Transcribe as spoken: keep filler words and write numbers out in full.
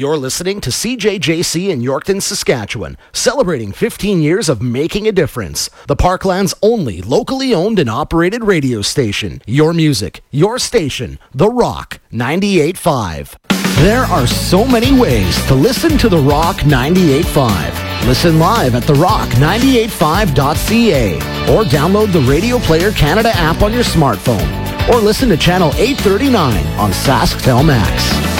You're listening to C J J C in Yorkton, Saskatchewan, celebrating fifteen years of making a difference. The Parkland's only locally owned and operated radio station. Your music, your station, The Rock ninety-eight point five. There are so many ways to listen to The Rock ninety-eight point five. Listen live at the rock ninety-eight point five dot c a or download the Radio Player Canada app on your smartphone or listen to channel eight thirty-nine on SaskTel Max.